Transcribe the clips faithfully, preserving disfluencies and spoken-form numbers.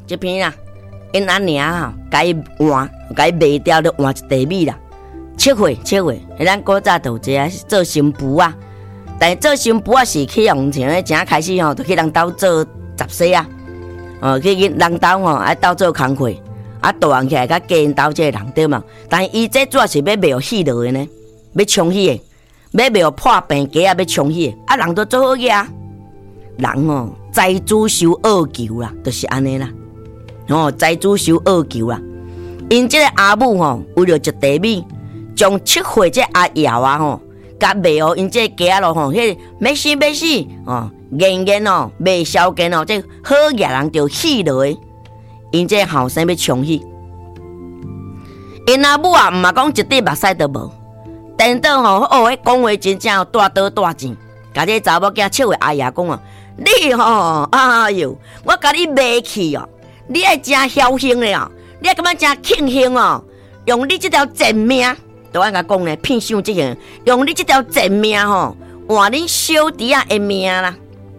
这边啦，因阿娘啊，甲伊换，甲伊卖掉，就换一地米啦。七岁，七岁，咱古早就有一个做新妇啊，但是做新妇啊是去用像咧，正开始吼，就去人兜做杂事啊，哦，去人兜吼，啊斗做工课，啊大汉起来甲家因兜这个人对嘛。但是伊这主要是要卖死落的呢，要冲起的，要卖破病鸡啊，要冲起的，啊人都做好个啊，人哦，财主受恶求啦，就是安尼啦，哦，财主受恶求啦，因这个阿母吼，为了一地米。将七岁这阿瑶啊吼，甲卖哦，因这鸡咯吼，迄要死要死哦，硬硬哦，卖消劲哦，这好野人就死落的，因这后生要冲去，因阿母啊，毋嘛讲一滴目屎都无，等到吼哦，迄讲话真正大刀大剑，甲这查某囝七岁阿爷讲啊，你吼，哎哟，我甲你卖去哦，你爱真侥幸的哦，你爱感觉真庆幸哦，用你这条贱命。都按甲讲咧，骗想这样，用你这条贱命吼，换恁小弟仔的命啦。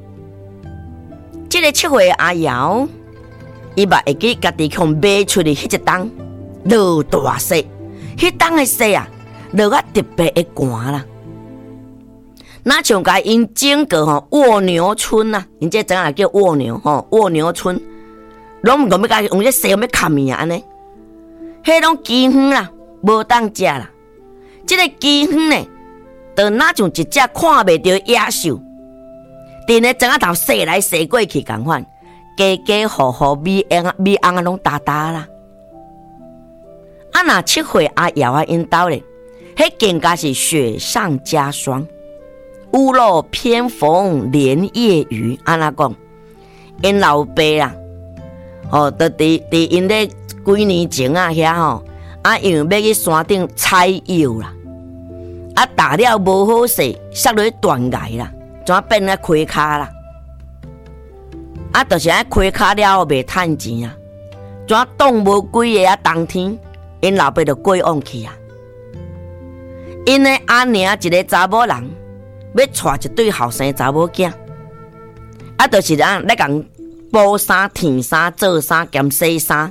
这个七岁阿瑶，伊嘛会记家己从卖出去迄一档落大雪，迄档的雪啊，落啊特别的寒啦。那像甲因整个吼蜗牛村啊，因这怎啊叫蜗牛吼蜗牛村，拢唔讲要甲用这雪要砍伊啊安尼，迄拢饥荒啦，无当食啦。这个鸡远呢，就哪像一只看袂到野兽，伫咧庄仔头踅来踅过去共款，家家户户米红米红啊拢大大啦。啊那七岁阿瑶啊因兜咧，迄更加是雪上加霜，屋漏偏逢连夜雨。安那讲，因老爸啦，哦，就伫伫因咧几年前啊遐吼，啊因为要去山顶采药啦。啊，打了无好势，摔落去断崖啦，怎变咧开卡啦？啊，就是爱开卡了后袂趁钱啊，怎挡无几个啊？冬天，因老爸就过往去啊。因的阿娘一个查某人，要娶一对后生查某囝，啊，就是啊，咧共补衫、添衫、做衫兼洗衫，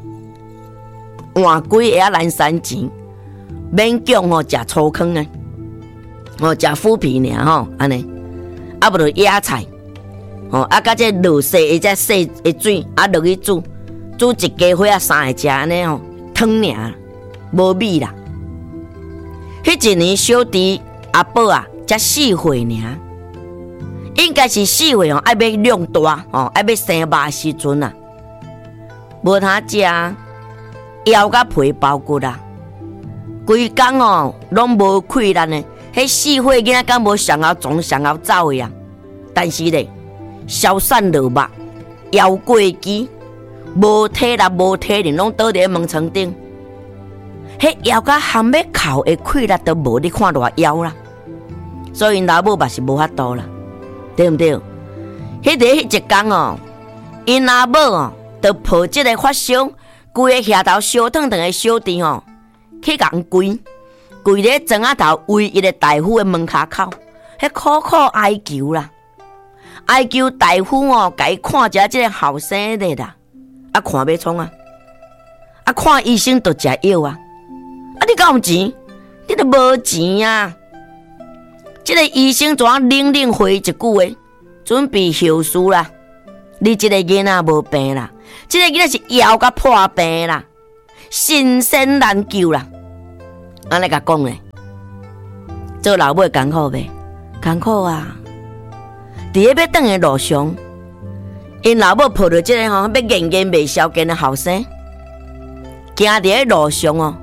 换几个啊蓝山钱。免讲吼，食粗糠啊，哦，食腐皮尔吼，安尼，啊，无就野菜，哦，啊，甲这落雪的这洗的水，啊，落去煮，煮一家伙啊，三个食安尼吼，汤尔，无米啦。迄一年小弟阿宝啊，才四岁尔，应该是四岁哦，爱要量大哦，爱要生肉时阵啊，无通食，腰甲皮包骨啦。规工哦，拢无气力呢。迄四岁囡仔敢无上后撞上后走的啊？但是咧，消散落目，腰过肌，无体力无体力，拢倒伫咧门床顶。迄腰甲含要哭的气力都无，你看偌腰啦。所以老母嘛是无法度啦，对毋对？迄个迄一工哦，因阿母哦，就抱即个发烧，规个额头烧烫烫的小弟哦。去共跪，跪咧庄仔头唯一个大夫的门骹口，迄苦苦哀求啦，哀求大夫哦，甲伊看一下即个后生的啦，啊看要创啊，啊看医生就食药啊，啊你敢有钱？你都无钱啊！即、这个医生怎冷冷回一句话，准备后事啦，你即个囡仔无病啦，即、这个囡仔是腰甲破病啦。神仙难救啦！安尼甲讲咧，做老母艰苦袂？艰苦啊！伫咧要转的路上，因老母抱着即个吼要硬硬袂消劲的后生，行伫咧路上哦，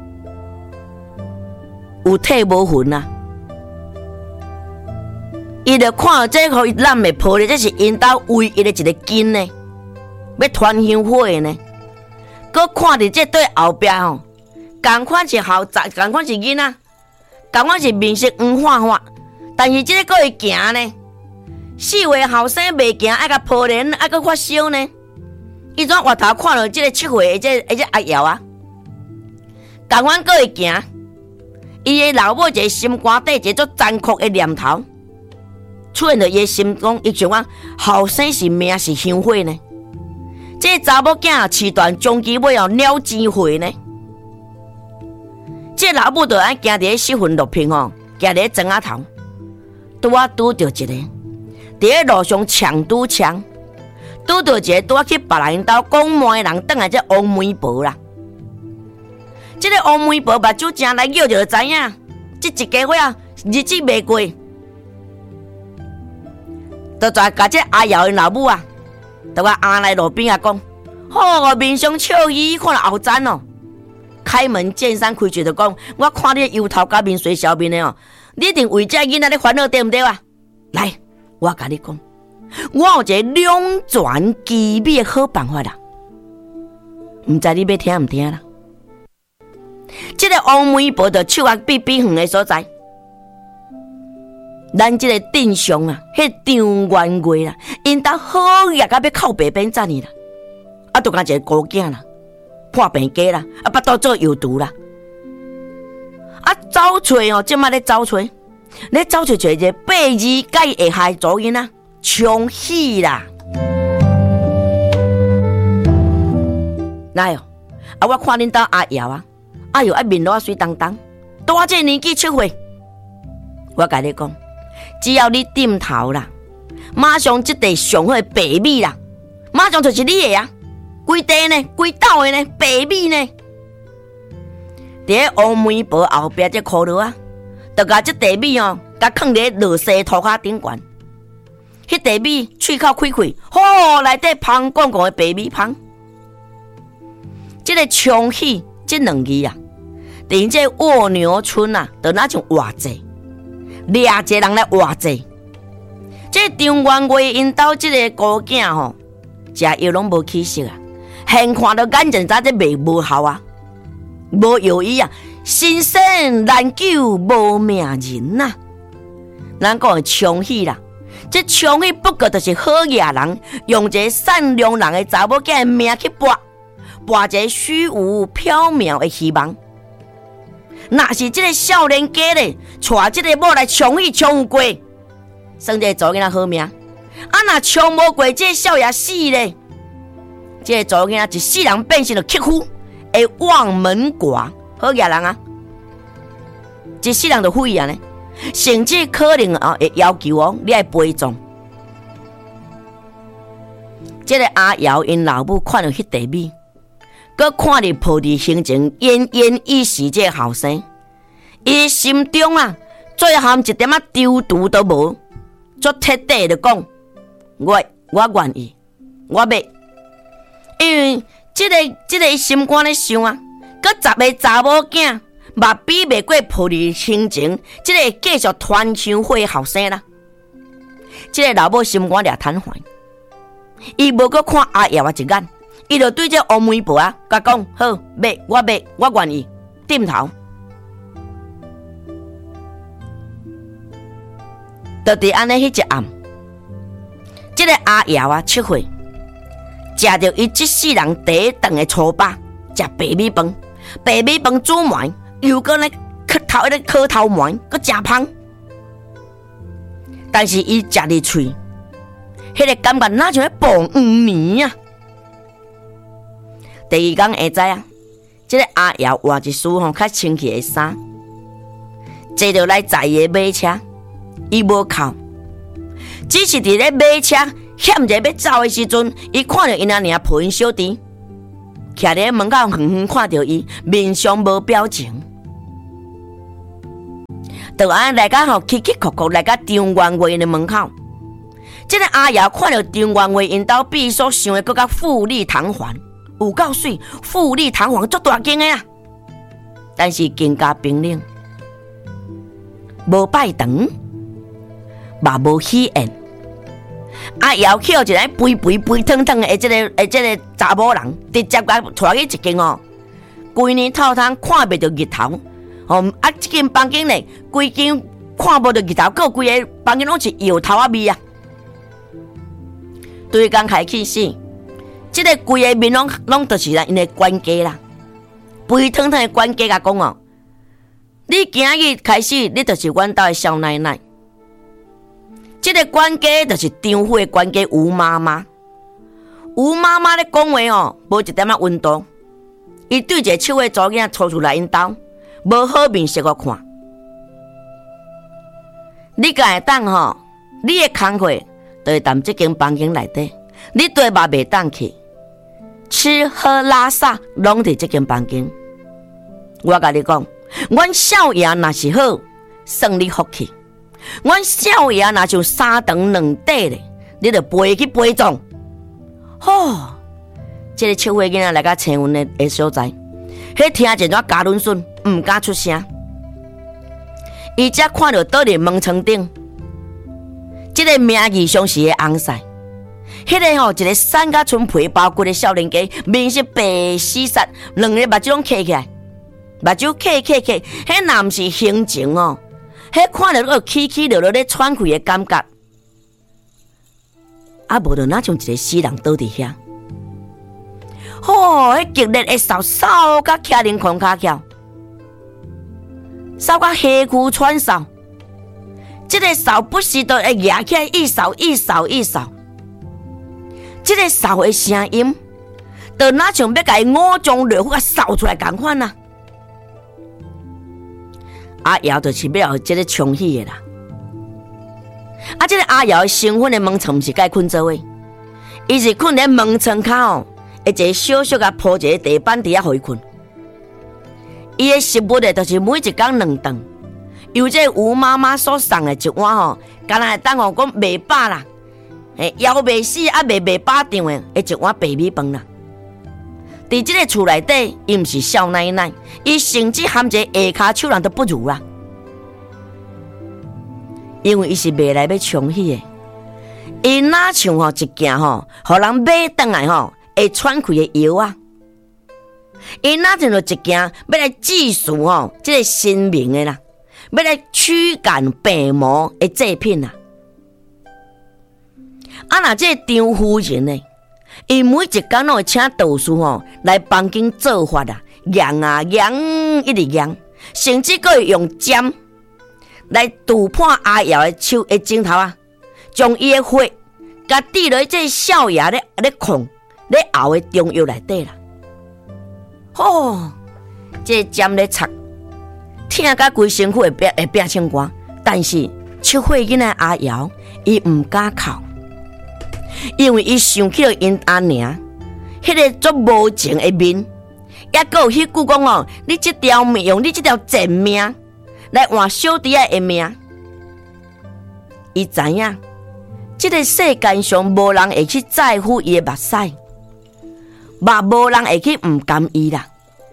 有体无魂啊！伊就看到这互伊揽的抱的，这是因兜唯一的一个根呢，要团香火呢。佮看伫这对后壁吼，同款是后仔，同款是囡仔，同款是面色黄花花，但是这个佫会行呢。四岁后生袂行，爱甲抱连，爱佮发烧呢。伊怎回头看到这个七岁的这个、这个阿瑶啊，同款佫会行。伊的老母一个心肝底一个足残酷的念头，出现在伊的心中，伊想讲后生是命是香火呢。 这查某囝饲断终期要鸟钱回呢。这老母就爱行伫四分六平吼，行伫庄仔头，拄啊拄着一个，伫咧路上抢拄抢，拄着一个拄啊去别人兜讲骂人，等来这王媒婆啦。这个王媒婆目睭正来叫就知影，这一家伙啊日子袂过，就再甲这阿瑶的老母啊，就甲阿来路边啊讲，好哦，面上笑意，看了后赞哦。开门见山开嘴就讲，我看你油头甲面水小面的哦，你一定为这囡仔咧烦恼对不对啊？来，我甲你讲，我有一个两全其美的好办法啦，唔知你要听唔听啦？这个王媒婆就手啊比比远的所在，咱这个镇上啊，迄张元贵啦，因兜好业甲要靠北边站呢啦，啊，就讲一个孤囝啦。破病家啦，啊，巴肚做有毒啦，啊，找找哦，即马咧找找，咧找找找一个八字介会害族囡仔，冲喜啦！来哦，啊，我看恁兜阿瑶啊，哎哟，啊面罗水当当，大这年纪七岁，我甲你讲，只要你点头啦，马上即地上好的白米啦，马上就是你的啊！规地呢，规斗的呢，白米呢，伫王媒婆后壁这骷髅啊，就甲这地米哦，甲放伫落西涂骹顶悬。迄地米喙口开开，吼，内底香滚滚的白米香。这个冲喜这两字啊，伫这蜗牛村啊，就那种活济，掠一个人来活济。这张元贵因兜这个孤囝吼，食药拢无起色啊。现看到眼前早这卖无效啊，无药医啊，新生难救无命人呐、啊。咱讲的冲喜啦，这冲喜不过就是好野人用一个善良人的查某囝的命去搏，搏一个虚无缥缈的希望。若是这个少年家咧，带这个某来冲喜冲过，算这个做囡仔好命。啊，若冲无过，这个少爷死咧。这个查某囝一世人变成了乞夫，会望门寡，好野人啊！一世人就废啊呢，甚至可能啊会要求哦，你爱陪葬。这个阿瑶因老母看到迄地米，佮看着抱伫心情奄奄一息这个后生，伊心中啊，最含一点仔丢毒都无，足彻底的讲，我我愿意，我要。因为这个这个心肝咧想啊，佮十个查某囝目比袂过抱伫心情，这个继续团枪会后生啦。这个老母心肝掠瘫痪，伊无佮看阿爷啊一眼，伊就对这王媒婆啊，甲讲好，要我要我愿意，点头。就伫安尼迄一暗，这个阿爷啊七岁。食着伊即世人第一顿的粗饱，食白米饭，白米饭煮糜，又搁咧磕头迄个磕头糜，搁真香。但是伊食入嘴，迄、那个感觉哪像咧爆黄泥啊！第二天下早啊，这个阿瑶换一束吼较清气的衫，坐着来载伊的马车，伊无哭，只是伫咧马车。险者要走的时阵，伊看到因阿娘抱因小弟，徛伫门口远远看到伊，面上无表情，就安来甲吼起起哭哭来甲张元贵的门口。这个阿瑶看到张元贵因兜比所想的更加富丽堂皇，有够水，富丽堂皇足大间的啊！但是更加冰冷，无拜堂，嘛无喜宴。阿瑶捡一个肥肥肥腾腾的这个诶这个查某人，直接甲带去一间哦，规年透通看袂到日头，哦啊！这间房间内规间看无到日头，各规个房间拢是摇头啊味啊！对刚开始时，这个规个面拢拢就是咱因的管家啦，肥腾腾的管家甲讲哦，你今日开始，你就是阮兜的少奶奶。这个管家就是张府的管家吴妈妈。 吴妈妈咧讲话哦，无一点仔温度。伊对一个手的查某囝拖出来因兜，无好面色我看。你敢会当吼？你的工课就会踮这间房间内底，你对嘛袂当去，吃喝拉撒拢伫这间房间。我甲你讲，阮少爷若是好，算你福气；阮少爷若像三长两短咧，你就飞去飞撞。吼！这个笑话囡仔来到青云的的所在，迄听一段加仑笋，唔敢出声。伊才看到倒伫门床顶，这个名义上是个翁婿，迄个吼一个散甲剩皮包骨的少年家，面色白死煞，两个目睭拢起起来，目睭起起起，迄若毋是形情哦，迄看到个起起落落咧喘气的感觉，啊无就哪像一个死人倒伫遐。吼！迄激烈的扫扫甲徛零空骹翘，扫甲黑躯喘扫。这个扫不时都会压起来，一扫一扫一扫。这个扫的声音，就哪像要甲伊五脏六腑甲扫出来共款啊！阿瑶就是要互这个冲喜的啦。啊，这个阿瑶身份的门床毋是甲伊困做伙，伊是困在门床口。一个小小甲铺一个地板底下互伊困，伊的食物的，就是每一工两顿，由这吴妈妈所送的一碗吼，敢若会当吼讲袂饱啦，诶，枵袂死啊，袂袂饱场的，诶一碗白米饭啦。伫这个厝内底，伊毋是少奶奶，伊甚至含一个下骹手人都不如啦，因为伊是买来要冲喜的，伊哪像吼一件吼，互人买转来吼。会喘气的药啊，伊哪像就一件要来治愈吼，这个生命的啦，要来驱赶病魔的制品啊。啊，那这张夫人呢，伊每一工拢会请道士吼来房间做法啊，验啊验，一直验，甚至佫会用针来堵破阿瑶的手的指头啊，将伊的血甲滴落这少爷咧咧控。咧后的中药内底啦，吼，这针咧插，听甲规身躯会变会变青光，但是七岁囡仔阿瑶，伊唔敢哭，因为伊想起了因阿娘，迄个足无情的面，也阁有迄句讲哦，你这条命用你这条贱命来换小弟仔的命，伊知影，这个世间上无人会去在乎伊的目屎。嘛无人会去唔甘伊啦。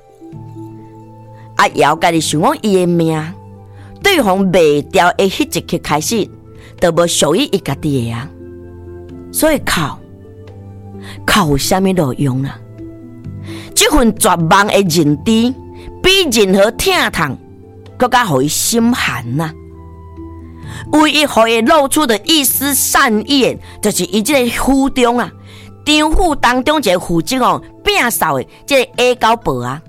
阿瑶家己想讲伊的命，对方卖掉的迄一刻开始，都无属于伊家己的啊。所以靠，靠有啥物路用啊？这份绝望的认知，比任何疼痛更加互伊心寒呐、啊。唯一互伊露出的一丝善意，就是伊这个府中啊。张府当中一个负责哦，摒扫的这个下狗婆啊，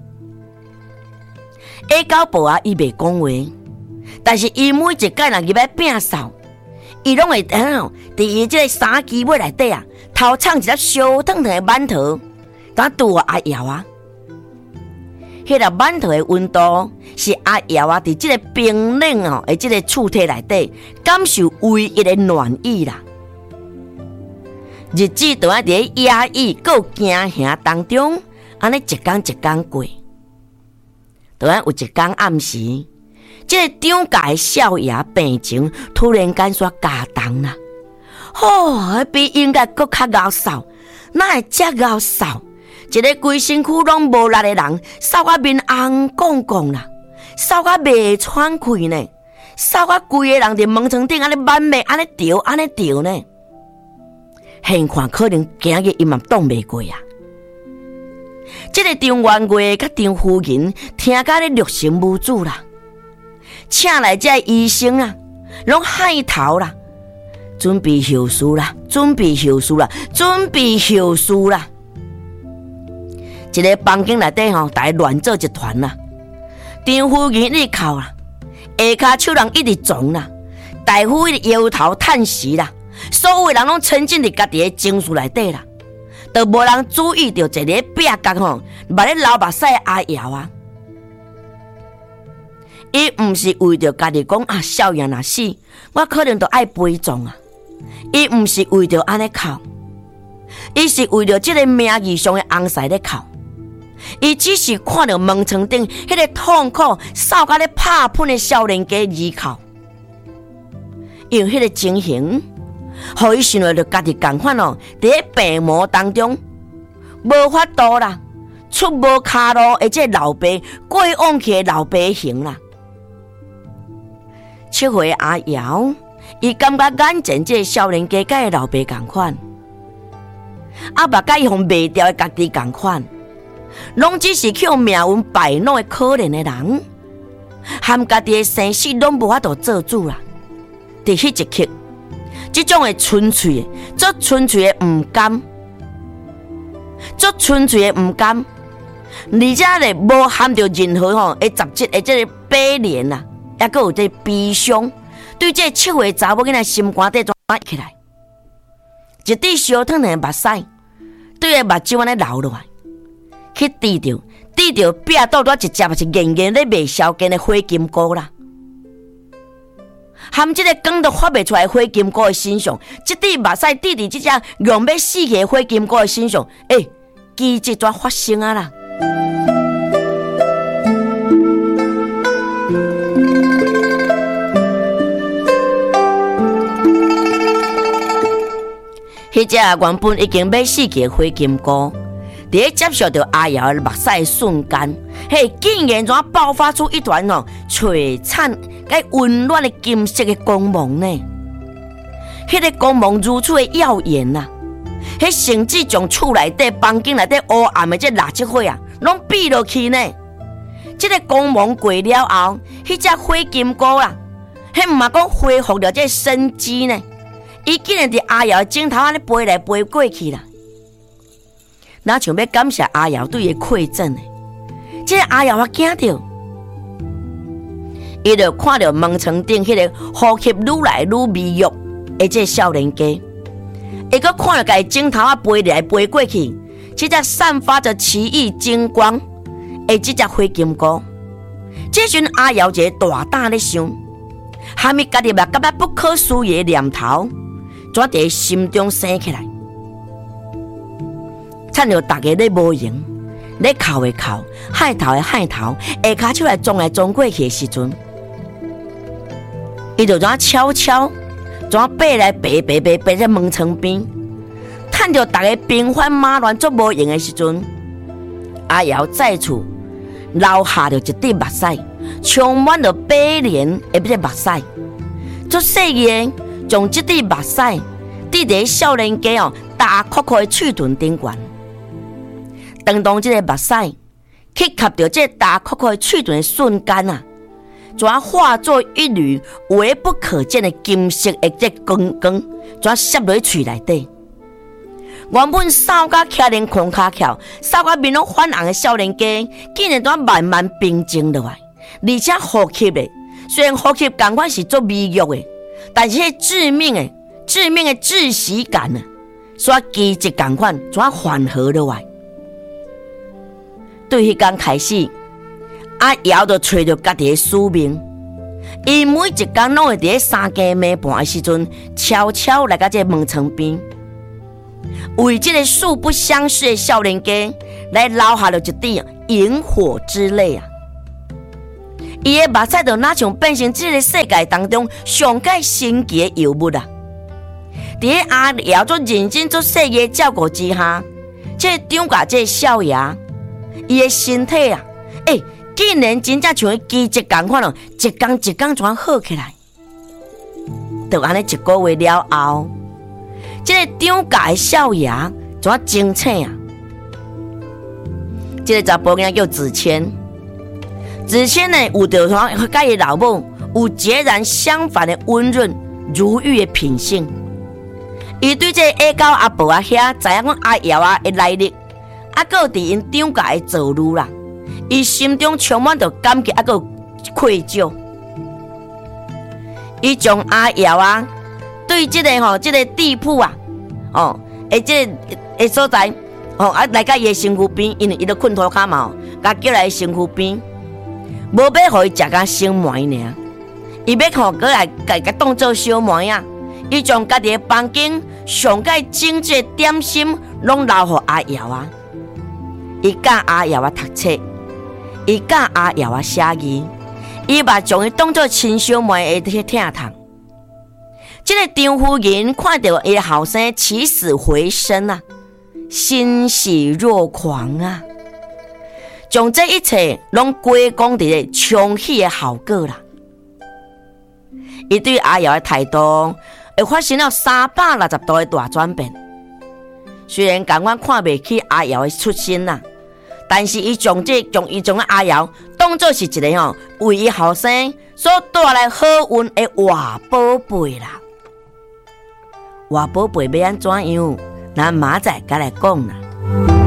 下狗婆啊，伊袂讲话，但是伊每一届若入来摒扫，伊拢会哦，伫伊这个衫机尾内底啊，偷藏一粒烧烫烫的馒头，当拄阿瑶啊。迄粒馒头的温度是阿瑶啊，伫这个冰冷哦，的这个厝体内底感受唯一的暖意啦。日子都在伫压抑、搁惊吓当中，安尼一天一天过。突然有一天暗时，这个张家的少爷病情突然间煞加重啦。哦，比应该搁较熬扫，哪会遮熬扫？一个规身躯拢无力的人，扫到面红光光啦，扫到袂喘气呢，扫到规个人伫门床顶安尼满面安尼调安尼调呢。现看可能今日伊嘛挡袂过啊！这个张元贵甲张夫人听甲咧六神无主啦，请来这医生啊，拢害头啦，准备后事啦，准备后事啦，准备后事啦。一个房间内底吼，大家乱做一团啦。张夫人一直哭啦，下骹手人一直撞啦，大夫一直摇头叹息啦。所有人拢沉浸伫家己的情绪内底啦， 都无人注意到一个壁角吼，把咧流目屎阿瑶啊。伊毋是为着家己讲啊，少爷若死，我可能都爱陪葬啊。伊毋是为着安尼哭，伊是为着这个名义上的红婿咧哭。伊只是看到门床顶迄个痛苦、扫甲咧拍喷的少年家而哭，用迄个情形，互伊想到着家己共款哦，伫咧病魔当中无法度啦，出无骹路的这老爸过往去的老爸行啦。七岁阿瑶，伊感觉眼前这少年家甲老爸同款，啊，目甲伊互卖掉的家己同款，拢只是去命运摆弄的可怜的人，含家己的生死拢无法度做主啦。伫迄一刻，这种的纯粹的、足纯粹的唔甘，足纯粹的唔甘，而且咧无含着任何吼的杂质的这个悲怜啦。也阁有这悲伤，对这七岁查某囡仔心肝底转起来，一滴烧烫的目屎，对个目睭安尼流落来，去滴着滴着壁倒倒一只嘛是严严咧卖烧根的火金菇啦，含这个光都发袂出来火金菇的身上，这滴目屎滴伫这只用要死去的火金菇的身上，诶、欸，奇迹怎发生啊啦？迄只原本已经要死去的火金菇，伫接受到阿瑶的目屎的瞬间，嘿，竟然怎爆发出一团哦璀璨、甲温暖的金色的光芒呢？迄、那个光芒如此的耀眼呐、啊，迄甚至将厝内底、房间内底黑暗的这蜡烛火啊，拢闭落去呢。这个光芒过了后，迄只火金菇啦，迄毋嘛讲恢复了这生机呢？伊竟然伫阿瑶的镜头安尼飞来飞过去啦，哪像要感谢阿瑶对伊馈赠呢？这个阿瑶啊惊着，伊就看到门床顶迄个呼吸愈来愈微弱的这少年家，伊阁看到家己镜头啊飞来飞过去，这只散发着奇异金光的这只火金菇，这阵阿瑶一个大胆咧想，哈密家己嘛感觉不可思议的念头。怎伫心中生起来？趁着大家咧无闲，咧哭的哭，害头的害头，下骹手来撞来撞过去的时阵，伊就怎悄悄，怎爬来爬爬爬爬在门床边，趁着大家兵荒马乱做无用的时阵，阿瑶再次流下着一滴目屎，充满着悲怜的这目屎，做细个。将这滴目屎滴在少年家哦大壳壳的喙唇顶悬，当当这个目屎去吸到这大壳壳的喙唇的瞬间啊，怎化作一缕微不可见的金色的这光光，怎摄落去喙内底。原本扫甲徛连空骹翘、扫甲面拢泛红的少年家，竟然怎慢慢平静落来，而且呼吸的虽然呼吸感觉是做微弱的。但是迄致命的、致命的窒息感呢，煞奇迹同款，怎缓和落来？对迄天开始，阿瑶就找着家己的使命。伊每一天拢会伫三更暝半的时阵，悄悄来到这门床边，为这个素不相识的少年家来留下了一滴萤火之泪啊！伊的目屎就哪像变成这个世界当中上界神奇的药物啊！伫阿瑶做认真做细个照顾之下，这张家这少爷，伊的身体啊，诶、欸，竟然真正像奇迹同款哦，一天一天怎好起来？就安尼一个月了后，这个张家的少爷怎精彩啊？这个查甫囝叫子谦。子谦呢，有着和甲伊老母有截然相反的温润如玉的品性。伊对这下狗阿婆啊遐知影讲阿瑶啊的来历，啊，搁伫因张家的造路啦，伊心中充满着感激，啊，搁愧疚。伊将阿瑶啊对这个吼、哦、这个地铺啊，哦，诶，这个诶所在哦啊来到伊的身躯边，因为伊都困涂骹嘛，甲叫来身躯边，无要互伊食甲小糜尔，伊要吼过来甲甲当做小糜啊，伊将家己的房间上界精致点心拢留互阿瑶啊，伊教阿瑶啊读册，伊教阿瑶啊写字，伊嘛将伊当做亲小妹的去疼痛。这个张夫人看到伊的后生起死回生啊，欣喜若狂啊，将这一切拢归功伫咧冲喜的效果啦。伊对阿瑶的态度会发生了三百六十度的大转变。虽然甘愿看袂起阿瑶的出身啦，但是伊将这将伊将阿瑶当作是一个吼为伊后生所带来好运的活宝贝啦。活宝贝要安怎样？咱明仔载再来讲啦。